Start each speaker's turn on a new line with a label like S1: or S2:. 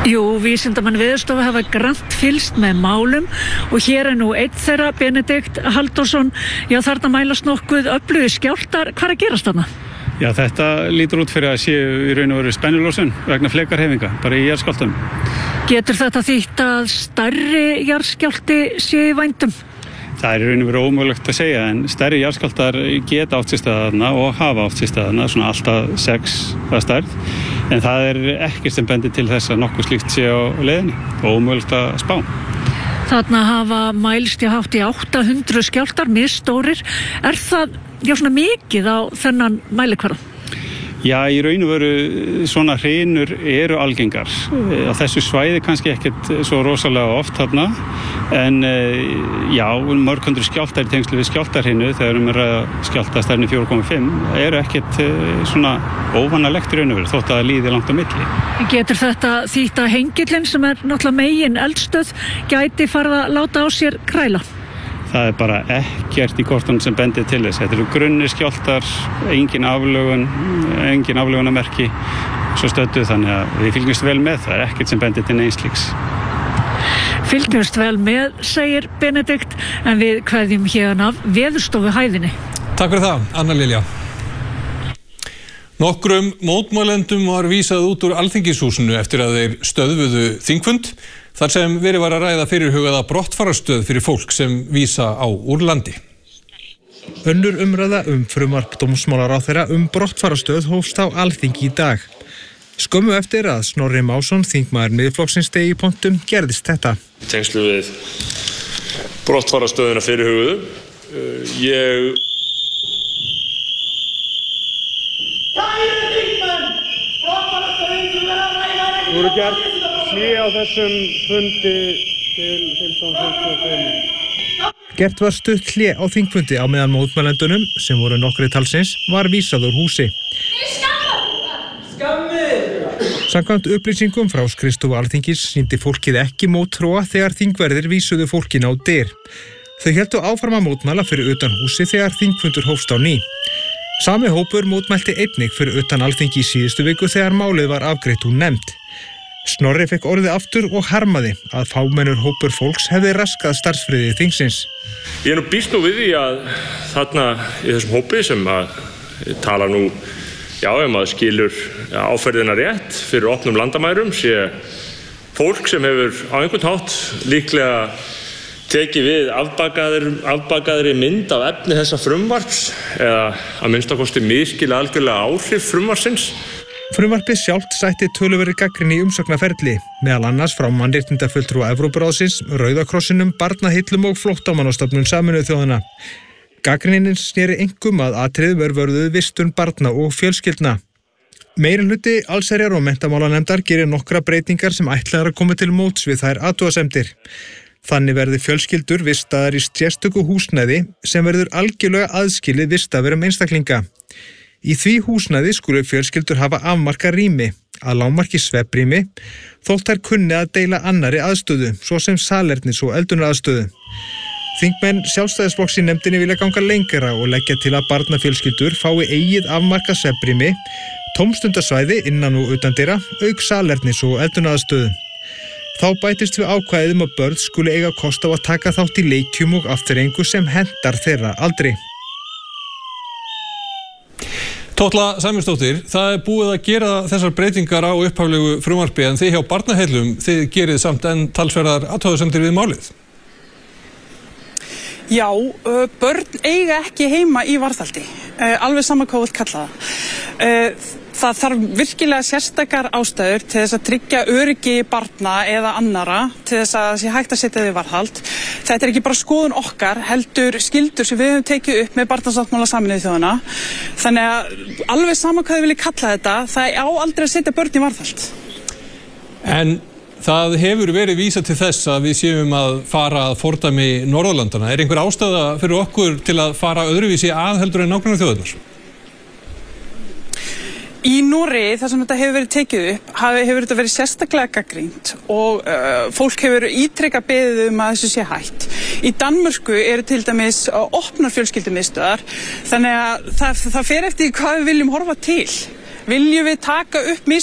S1: Jú, vísindamenn Veðurstofu hafa grannt fylgst með málum og hér nú einn þeirra, Benedikt Halldórsson. Já, þarna mælast nokkuð öflugir skjálftar. Hvað er að gerast þarna?
S2: Já, þetta lítur út fyrir að séu í raun og veru spennulosun vegna flekarhefinga, bara í jarðskjálftum.
S1: Getur þetta þýtt að stærri jarðskjálfti sé í vændum?
S2: Það er í raun og veru ómögulegt að segja, en stærri jarðskjálftar geta átt sér stað þarna og hafa átt sér stað þarna, svona alltaf 6 að stærð. En það er ekkert sem bendir til þess að nokkuð slíkt sé á leiðinni og ómögulegt að spá.
S1: Þarna hafa mælst hátt í 800 skjálftar, misstórir. Er það svona mikið á þennan mælikvarða?
S2: Já, í raun og veru svona hrinur eru algengar. Á þessu svæði kannski ekkert svo rosalega oft þarna, en já, mörg hundruð skjálftar í tengslu við skjálftarhrinu þegar skjálfta stærni 4,5 eru ekkert svona óvanalegt í raun og veru, þótt að það líði langt á milli.
S1: Getur þetta þýtt að hengillinn, sem er náttúrulega megin eldstöð, gæti farið að láta á sér kræla?
S2: Það er bara ekkert í kortunum sem bendir til þess. Þetta eru grunnir skjálftar, engin aflögunarmerki svo stöddu, þannig að við fylgjumst vel með. Það er ekkert sem bendir til neins slíks.
S1: Fylgjumst vel með, segir Benedikt, en við kveðjum hérna af Veðurstofu hæðinni.
S3: Takk fyrir það, Anna Lilja. Nokkrum mótmælendum var vísað út úr Alþingishúsinu eftir að þeir stöðvuðu þingfund, þar sem verið var að ræða fyrirhugaða brottfarastöð fyrir fólk sem vísa á úr landi.
S4: Önnur umræða frumvarp dómsmálaráðherra brottfarastöð hófst á Alþingi í dag. Skömmu eftir að Snorri Másson, þingmaður Miðflokksins, stigi í pontum, gerðist þetta.
S5: Tengslu við brottfarastöðuna fyrirhuguðu.
S2: Þú eru gert hlé á þessum fundi til 15:55.
S4: Gert var stutt hlé á þingfundi á meðan mótmælendunum, sem voru nokkrir talsins, var vísað úr húsi. Samkvæmt upplýsingum frá skrifstofu Alþingis sýndi fólkið ekki mótþróa þegar þingverðir vísuðu fólkinu á dyr. Þau héldu áfram að mótmæla fyrir utan húsi þegar þingfundur hófst á ný. Sami hópur mótmælti einnig fyrir utan Alþingi í síðustu viku þegar málið var afgreitt úr nefnd. Snorri fekk orðið aftur og harmaði að fámennur hópur fólks hefði raskað starfsfriði þingsins.
S5: Ég er býst við því að þarna í þessum hópi sem að tala nú, já, ef maður skilur áferðina rétt fyrir opnum landamærum, sé fólk sem hefur á einhvern hátt líklega tekið við afbakaðri mynd af efni þessa frumvarps eða að minnstakosti misskilja algjörlega áhrif frumvarpsins.
S4: Frumvarpið sjálft sætti töluverðri gagnrýni í umsóknarferli, meðal annars frá mannréttindafulltrúa Evrópuráðsins, Rauða krossinum, Barnahillum og Flóttamannastofnun Sameinuðu þjóðanna. Gagnrýnin sneri einkum að atriðum vörðuðu vistun barna og fjölskyldna. Meirihluti allsherjar og menntamálanefndar gerir nokkra breytingar sem ætlaðar að koma til móts við þær athugasemdir. Þannig verði fjölskyldur vistaðar í sérstöku húsnæði sem verður algjörlega aðskilið vistaverum einstaklinga. Í því húsnæði skulu fjölskyldur hafa afmarkað rými, að lágmarki svefnrými, þótt þær kunni að deila annarri aðstöðu, svo sem salernis- og eldunaraðstöðu. Þingmenn Sjálfstæðisflokks í nefndinni vilja ganga lengra og leggja til að barnafjölskyldur fái eigið afmarkað svefnrými, tómstundasvæði innan og utandyra, auk salernis- og eldunaraðstöðu. Þá bætist við ákvæðum að börn skuli eiga kost á að taka þátt í leikjum og afþreyingu sem hentar þeirra aldri.
S3: Tótla Sæmundsdóttir, það búið að gera þessar breytingar á upphaflegu frumvarpi en þið hjá Barnaheillum, þið gerið samt enn talsverðar athugasemdir við málið.
S6: Já, börn eiga ekki heima í varðhaldi, alveg sama hvað vill kalla það. Það þarf virkilega sérstakar ástæður til þess að tryggja öryggi barna eða annara til þess að það sé hægt að setja þau í varðhald. Þetta er ekki bara skoðun okkar, heldur skyldur sem við höfum tekið upp með barnasáttmála Sameinuðu þjóðanna. Þannig að alveg sama hvað þið viljið kalla þetta, það á aldrei að setja börn í varðhald.
S3: En það hefur verið vísað til þess að við séum að fara að fordæmi Norðurlandana. Er einhver ástæða fyrir okkur til að fara öðruvísi að heldur en nágrannaþjóðirnar?
S6: Í Noregi, þar sem þetta hefur verið tekið upp, hefur þetta verið sérstaklega gagnrýnt og fólk hefur ítrekað beðið að þessu sé hætt. Í Danmörku eru til dæmis opnar fjölskyldumiðstöðvar, þannig að það fer eftir hvað við viljum horfa til. Viljum við taka upp